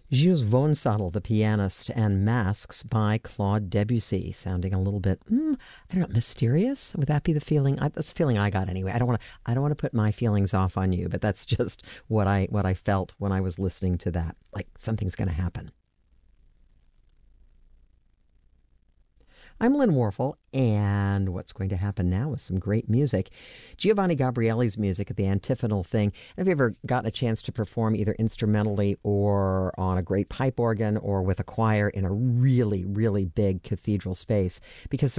Gilles Vonsattel, the pianist, and Masks by Claude Debussy, sounding a little bit, I don't know, mysterious. Would that be the feeling? That's the feeling I got anyway. I don't want to put my feelings off on you, but that's just what I felt when I was listening to that. Like something's going to happen. I'm Lynn Warfel, and what's going to happen now is some great music. Giovanni Gabrieli's music at the antiphonal thing. Have you ever gotten a chance to perform either instrumentally or on a great pipe organ or with a choir in a really, really big cathedral space? Because